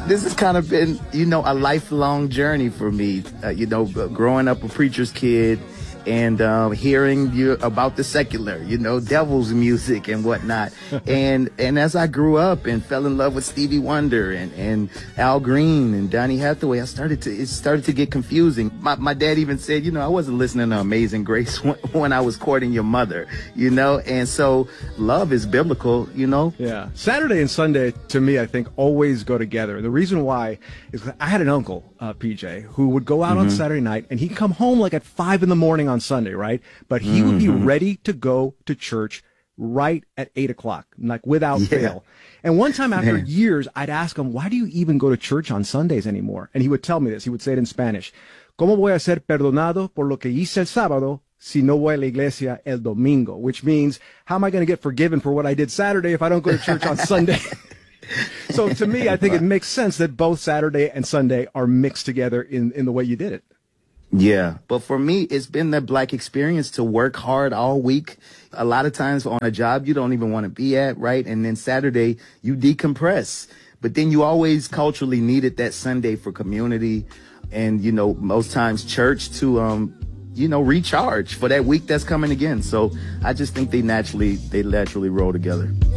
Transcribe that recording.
this has kind of been, a lifelong journey for me. Growing up a preacher's kid and hearing about the secular, devil's music and whatnot. and as I grew up and fell in love with Stevie Wonder and Al Green and Donny Hathaway, it started to get confusing. My dad even said, I wasn't listening to Amazing Grace when I was courting your mother, and so love is biblical, Yeah. Saturday and Sunday, to me, I think always go together. The reason why is I had an uncle, PJ, who would go out on Saturday night and he'd come home like at 5 a.m. on Sunday, right? But he would be ready to go to church right at 8 o'clock, like without fail. And one time after years, I'd ask him, why do you even go to church on Sundays anymore? And he would tell me this. He would say it in Spanish. ¿Cómo voy a ser perdonado por lo que hice el sábado si no voy a la iglesia el domingo? Which means, how am I going to get forgiven for what I did Saturday if I don't go to church on Sunday? So to me, I think it makes sense that both Saturday and Sunday are mixed together in the way you did it. Yeah. But for me, it's been the Black experience to work hard all week. A lot of times on a job you don't even want to be at, right? And then Saturday you decompress. But then you always culturally needed that Sunday for community and, most times church to, recharge for that week that's coming again. So I just think they naturally roll together.